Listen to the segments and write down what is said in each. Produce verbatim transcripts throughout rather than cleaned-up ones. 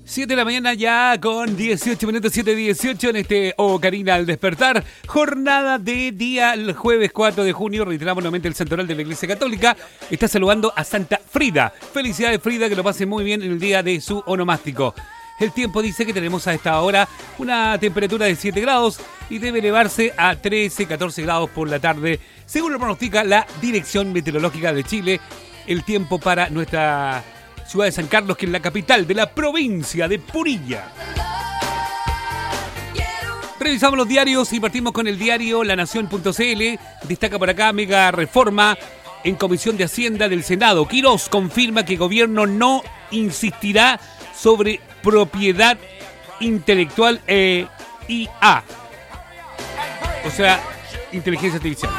siete de la mañana ya con dieciocho minutos, siete dieciocho en este Ocarina al despertar. Jornada de día el jueves cuatro de junio. Reiteramos nuevamente el santoral de la Iglesia Católica. Está saludando a Santa Frida. Felicidades, Frida, que lo pase muy bien en el día de su onomástico. El tiempo dice que tenemos a esta hora una temperatura de siete grados y debe elevarse a trece, catorce grados por la tarde, según lo pronostica la Dirección Meteorológica de Chile. El tiempo para nuestra ciudad de San Carlos, que es la capital de la provincia de Punilla. Revisamos los diarios y partimos con el diario La Nación punto c l. Destaca por acá: mega reforma en Comisión de Hacienda del Senado. Quirós confirma que gobierno no insistirá sobre propiedad intelectual e I A. O sea, inteligencia artificial.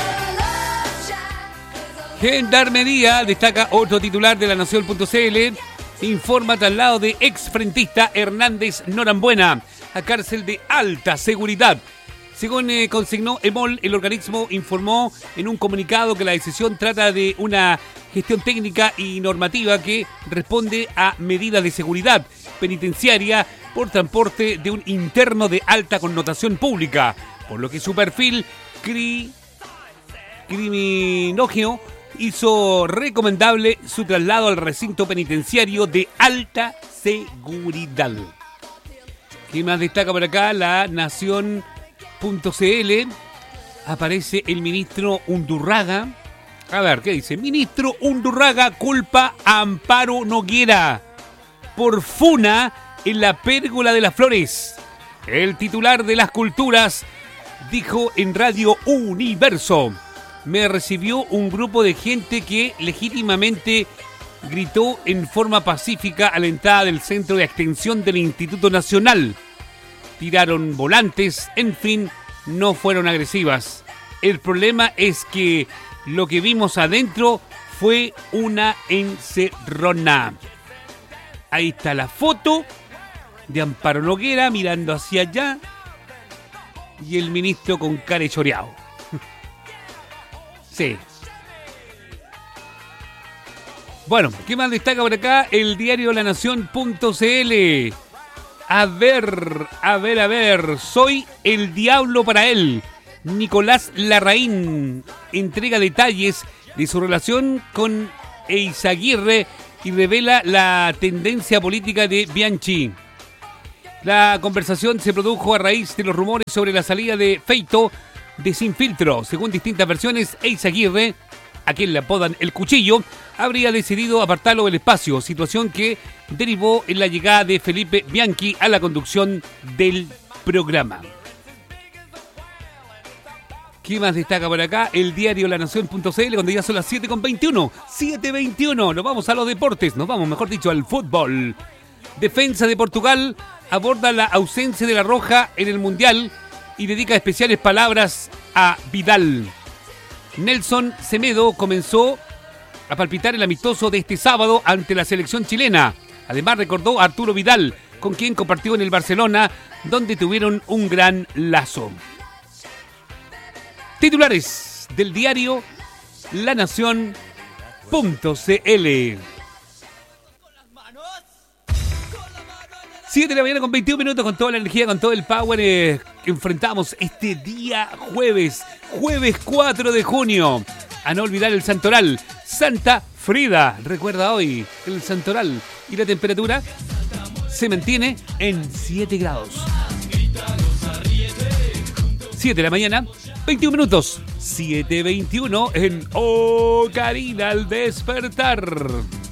Gendarmería, destaca otro titular de La Nación punto c l, informa traslado de exfrentista Hernández Norambuena a cárcel de alta seguridad. Según eh, consignó EMOL, el organismo informó en un comunicado que la decisión trata de una gestión técnica y normativa que responde a medidas de seguridad penitenciaria por transporte de un interno de alta connotación pública, por lo que su perfil cri... criminógeno hizo recomendable su traslado al recinto penitenciario de alta seguridad. ¿Qué más destaca por acá? La Nación punto c l. Aparece el ministro Undurraga. A ver, ¿qué dice? Ministro Undurraga culpa a Amparo Noguera por funa en la Pérgola de las Flores. El titular de las culturas dijo en Radio Universo: me recibió un grupo de gente que legítimamente gritó en forma pacífica a la entrada del centro de extensión del Instituto Nacional. Tiraron volantes, en fin, no fueron agresivas. El problema es que lo que vimos adentro fue una encerrona. Ahí está la foto de Amparo Noguera mirando hacia allá y el ministro con cara choreado. Sí. Bueno, ¿qué más destaca por acá? El diario La Nación punto c l. A ver, a ver, a ver. Soy el diablo para él. Nicolás Larraín entrega detalles de su relación con Eizaguirre y revela la tendencia política de Bianchi. La conversación se produjo a raíz de los rumores sobre la salida de Feito de Sin Filtro. Según distintas versiones, Eizaguirre, a quien le apodan el Cuchillo, habría decidido apartarlo del espacio, situación que derivó en la llegada de Felipe Bianchi a la conducción del programa. ¿Qué más destaca por acá? El diario La Nación punto c l, cuando ya son las siete con veintiuno. siete veintiuno, nos vamos a los deportes, nos vamos, mejor dicho, al fútbol. Defensa de Portugal aborda la ausencia de la Roja en el Mundial y dedica especiales palabras a Vidal. Nelson Semedo comenzó a palpitar el amistoso de este sábado ante la selección chilena. Además recordó a Arturo Vidal, con quien compartió en el Barcelona, donde tuvieron un gran lazo. Titulares del diario La Nación punto c l. siete de la mañana con veintiún minutos, con toda la energía, con todo el power eh, que enfrentamos este día jueves, jueves cuatro de junio. A no olvidar el santoral, Santa Frida. Recuerda hoy el santoral y la temperatura se mantiene en siete grados. siete de la mañana, veintiún minutos, siete veintiuno en Ocarina al despertar.